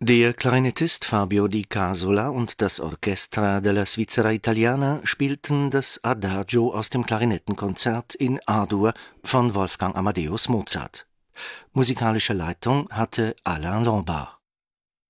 Der Klarinettist Fabio Di Casola und das Orchestra della Svizzera Italiana spielten das Adagio aus dem Klarinettenkonzert in A-Dur von Wolfgang Amadeus Mozart. Musikalische Leitung hatte Alain Lombard.